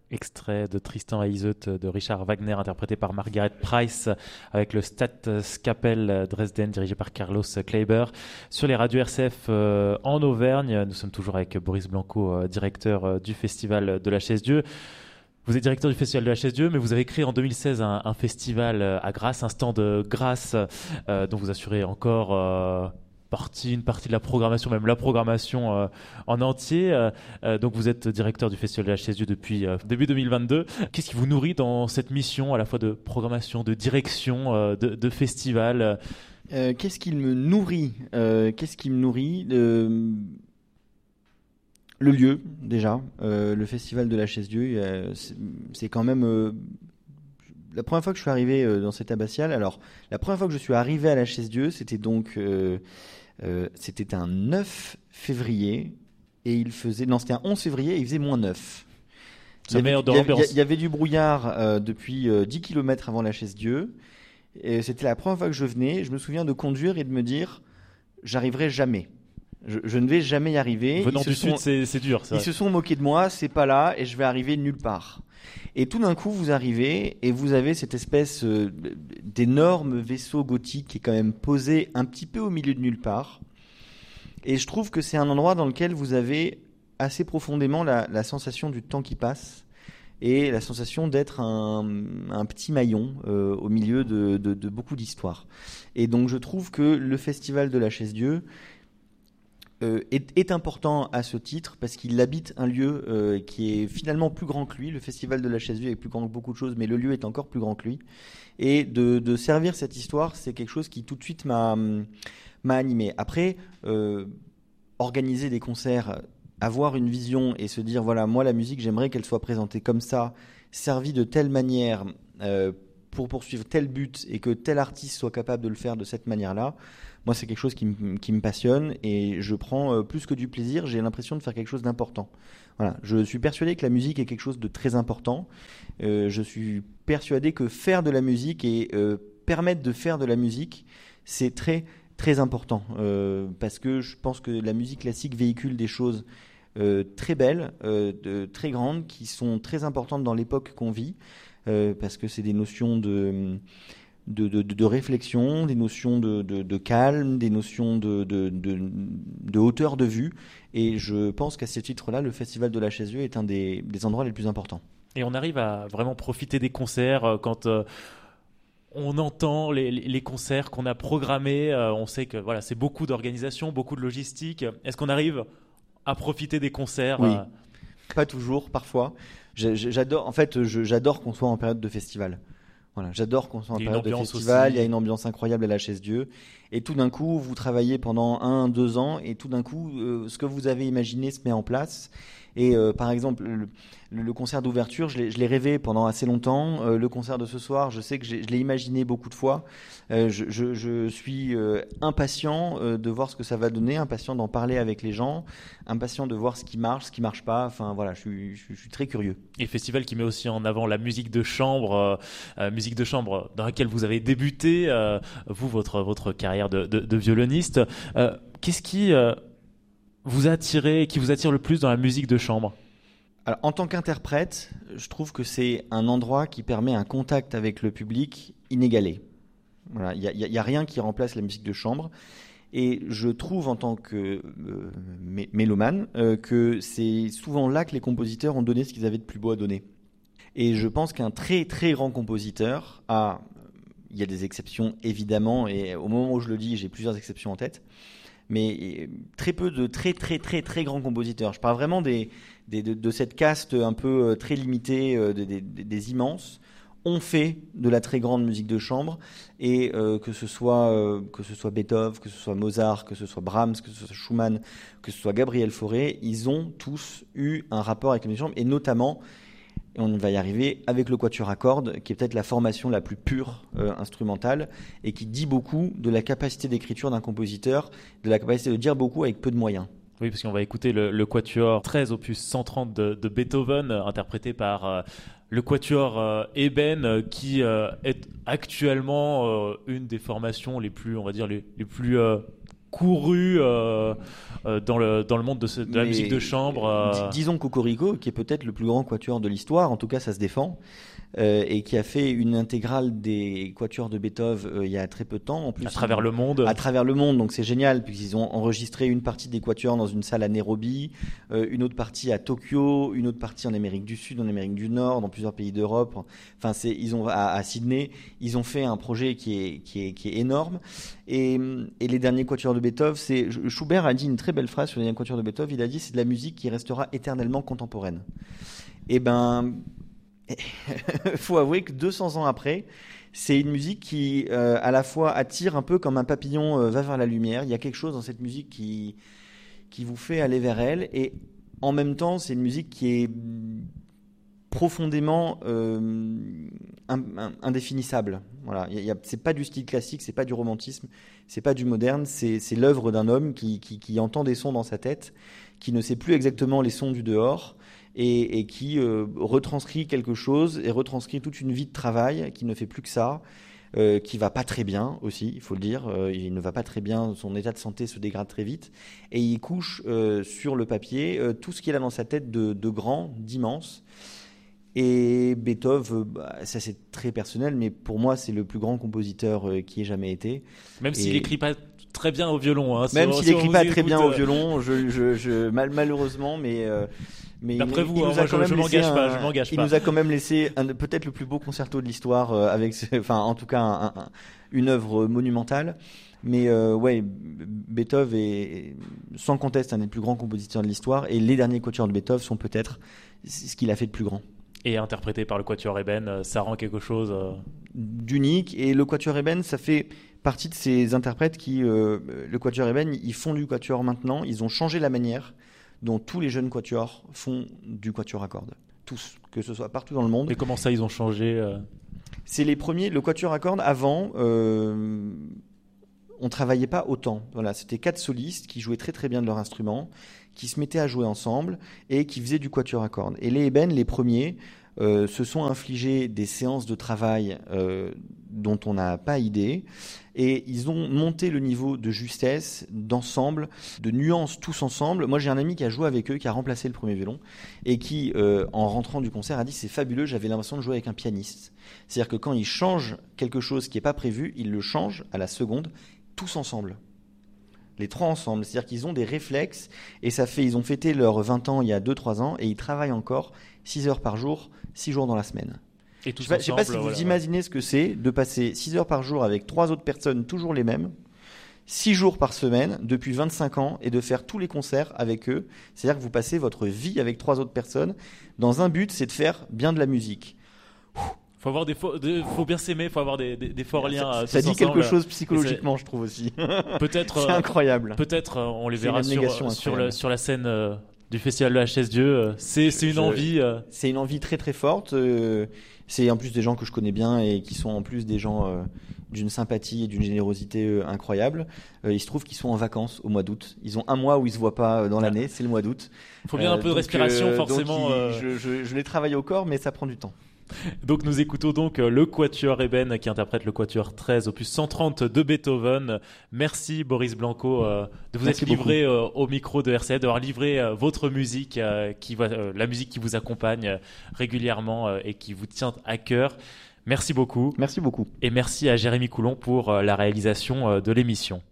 extrait de Tristan et Iseut de Richard Wagner, interprété par Margaret Price, avec le Staatskapelle Dresden, dirigé par Carlos Kleiber. Sur les radios RCF en Auvergne, nous sommes toujours avec Boris Blanco, directeur du Festival de la Chaise-Dieu. Vous êtes directeur du Festival de la Chaise-Dieu, mais vous avez créé en 2016 un festival à Grasse, un stand Grasse, dont vous assurez encore une partie de la programmation, même la programmation en entier. Donc vous êtes directeur du Festival de la Chaise-Dieu depuis début 2022. Qu'est-ce qui vous nourrit dans cette mission à la fois de programmation, de direction, de festival Qu'est-ce qui me nourrit Le lieu, déjà. Le Festival de la Chaise-Dieu, c'est quand même... la première fois que je suis arrivé dans cette abbatiale, alors, la première fois que je suis arrivé à la Chaise-Dieu, c'était donc... c'était un 9 février, et il faisait... Non, c'était un 11 février, et il faisait -9. Il y avait du brouillard depuis 10 km avant la Chaise-Dieu, et c'était la première fois que je venais. Je me souviens de conduire et de me dire, j'arriverai jamais. Je ne vais jamais y arriver. Venant du sud, c'est dur. Ils se sont moqués de moi, c'est pas là, et je vais arriver nulle part. Et tout d'un coup, vous arrivez, et vous avez cette espèce d'énorme vaisseau gothique qui est quand même posé un petit peu au milieu de nulle part. Et je trouve que c'est un endroit dans lequel vous avez assez profondément la sensation du temps qui passe, et la sensation d'être un petit maillon au milieu de beaucoup d'histoires. Et donc je trouve que le Festival de la Chaise-Dieu est important à ce titre, parce qu'il habite un lieu qui est finalement plus grand que lui. Le Festival de la Chaise-Dieu est plus grand que beaucoup de choses, mais le lieu est encore plus grand que lui. Et de servir cette histoire, c'est quelque chose qui tout de suite m'a animé. Après, organiser des concerts, avoir une vision et se dire, voilà, moi la musique, j'aimerais qu'elle soit présentée comme ça, servie de telle manière pour poursuivre tel but, et que tel artiste soit capable de le faire de cette manière-là. Moi, c'est quelque chose qui me passionne, et je prends plus que du plaisir. J'ai l'impression de faire quelque chose d'important. Voilà. Je suis persuadé que la musique est quelque chose de très important. Je suis persuadé que faire de la musique et permettre de faire de la musique, c'est très, très important. Parce que je pense que la musique classique véhicule des choses très belles, très grandes, qui sont très importantes dans l'époque qu'on vit. Parce que c'est des notions de réflexion, des notions de calme, des notions de hauteur de vue. Et je pense qu'à ce titre-là, le Festival de la Chaise-Dieu est un des endroits les plus importants. Et on arrive à vraiment profiter des concerts quand on entend les concerts qu'on a programmés. On sait que voilà, c'est beaucoup d'organisation, beaucoup de logistique. Est-ce qu'on arrive à profiter des concerts? Oui, pas toujours, parfois. J'adore qu'on soit en période de festival. Voilà, j'adore qu'on soit en période de festival. Aussi. Il y a une ambiance incroyable à la Chaise-Dieu. Et tout d'un coup, vous travaillez pendant 1-2 ans, et tout d'un coup, ce que vous avez imaginé se met en place. Et par exemple, le concert d'ouverture, je l'ai rêvé pendant assez longtemps. Le concert de ce soir, je sais que je l'ai imaginé beaucoup de fois. Je suis impatient de voir ce que ça va donner, impatient d'en parler avec les gens, impatient de voir ce qui marche pas. Enfin voilà, je suis très curieux. Et festival qui met aussi en avant la musique de chambre dans laquelle vous avez débuté, vous, votre carrière de violoniste. Qu'est-ce qui vous attire le plus dans la musique de chambre? Alors, en tant qu'interprète, je trouve que c'est un endroit qui permet un contact avec le public inégalé. Voilà, il y a rien qui remplace la musique de chambre. Et je trouve, en tant que mélomane, que c'est souvent là que les compositeurs ont donné ce qu'ils avaient de plus beau à donner. Et je pense qu'un très très grand compositeur il y a des exceptions évidemment, et au moment où je le dis, j'ai plusieurs exceptions en tête, mais très peu de très très très très grands compositeurs. Je parle vraiment de cette caste un peu très limitée, des immenses, ont fait de la très grande musique de chambre, et que ce soit Beethoven, que ce soit Mozart, que ce soit Brahms, que ce soit Schumann, que ce soit Gabriel Fauré, ils ont tous eu un rapport avec la musique de chambre, et notamment, et on va y arriver, avec le quatuor à cordes, qui est peut-être la formation la plus pure instrumentale, et qui dit beaucoup de la capacité d'écriture d'un compositeur, de la capacité de dire beaucoup avec peu de moyens. Oui, parce qu'on va écouter le quatuor 13 opus 130 de Beethoven, interprété par le quatuor Eben, qui est actuellement une des formations les plus, on va dire, les plus couru dans le monde de la musique de chambre. Disons Cocorico, qui est peut-être le plus grand quatuor de l'histoire, en tout cas ça se défend, et qui a fait une intégrale des quatuors de Beethoven il y a très peu de temps. En plus, à travers le monde. À travers le monde, donc c'est génial, puisqu'ils ont enregistré une partie des quatuors dans une salle à Nairobi, une autre partie à Tokyo, une autre partie en Amérique du Sud, en Amérique du Nord, dans plusieurs pays d'Europe. Enfin, ils ont à Sydney, ils ont fait un projet qui est énorme. Et les derniers quatuors de Beethoven, Schubert a dit une très belle phrase sur les derniers quatuors de Beethoven. Il a dit, c'est de la musique qui restera éternellement contemporaine. Et ben, faut avouer que 200 ans après, c'est une musique qui, à la fois attire un peu comme un papillon va vers la lumière. Il y a quelque chose dans cette musique qui vous fait aller vers elle, et en même temps, c'est une musique qui est profondément indéfinissable. Voilà, c'est pas du style classique, c'est pas du romantisme, c'est pas du moderne, c'est l'œuvre d'un homme qui entend des sons dans sa tête, qui ne sait plus exactement les sons du dehors, et qui retranscrit quelque chose et retranscrit toute une vie de travail, qui ne fait plus que ça, qui va pas très bien aussi, il faut le dire. Il ne va pas très bien, son état de santé se dégrade très vite, et il couche sur le papier tout ce qu'il a dans sa tête de grand, d'immense. Et Beethoven, ça c'est très personnel, mais pour moi c'est le plus grand compositeur qui ait jamais été. Même s'il écrit pas très bien au violon. Hein, même s'il écrit pas très bien au violon, malheureusement, mais d'après vous, je m'engage pas. Il nous a quand même laissé peut-être le plus beau concerto de l'histoire, en tout cas une œuvre monumentale. Mais ouais, Beethoven est sans conteste un des plus grands compositeurs de l'histoire, et les derniers quatuors de Beethoven sont peut-être ce qu'il a fait de plus grand. Et interprété par le Quatuor Eben, ça rend quelque chose d'unique. Et le Quatuor Eben, ça fait partie de ces interprètes qui, le Quatuor Eben, ils font du quatuor maintenant. Ils ont changé la manière dont tous les jeunes quatuors font du quatuor à cordes. Tous, que ce soit partout dans le monde. Et comment ça, ils ont changé C'est les premiers. Le quatuor à cordes, avant, on travaillait pas autant. Voilà, c'était 4 solistes qui jouaient très très bien de leur instrument, qui se mettaient à jouer ensemble et qui faisaient du quatuor à cordes. Et les Eben, les premiers, se sont infligés des séances de travail dont on n'a pas idée, et ils ont monté le niveau de justesse, d'ensemble, de nuances tous ensemble. Moi j'ai un ami qui a joué avec eux, qui a remplacé le premier violon, et qui en rentrant du concert a dit c'est fabuleux, j'avais l'impression de jouer avec un pianiste. C'est-à-dire que quand ils changent quelque chose qui n'est pas prévu, ils le changent à la seconde, tous ensemble. Les 3 ensemble, c'est-à-dire qu'ils ont des réflexes, et ils ont fêté leurs 20 ans il y a 2-3 ans, et ils travaillent encore 6 heures par jour, 6 jours dans la semaine. Et je ne sais pas si vous imaginez ce que c'est de passer 6 heures par jour avec 3 autres personnes, toujours les mêmes, 6 jours par semaine, depuis 25 ans, et de faire tous les concerts avec eux. C'est-à-dire que vous passez votre vie avec 3 autres personnes, dans un but, c'est de faire bien de la musique. Faut bien s'aimer, faut avoir des forts liens. Ça dit quelque chose psychologiquement, je trouve aussi. Peut-être. C'est incroyable. Peut-être on les verra sur la scène du festival de la Chaise Dieu. C'est une envie. C'est une envie très très forte. C'est en plus des gens que je connais bien et qui sont en plus des gens d'une sympathie et d'une générosité incroyable. Il se trouve qu'ils sont en vacances au mois d'août. Ils ont un mois où ils se voient pas dans l'année, c'est le mois d'août. Il faut bien un peu de respiration forcément. Je les travaille au corps, mais ça prend du temps. Donc nous écoutons donc le Quatuor Eben qui interprète le Quatuor 13 opus 130 de Beethoven. Merci Boris Blanco de vous être livré au micro de RCF, d'avoir livré votre musique, la musique qui vous accompagne régulièrement et qui vous tient à cœur. Merci beaucoup. Merci beaucoup. Et merci à Jérémy Coulon pour la réalisation de l'émission.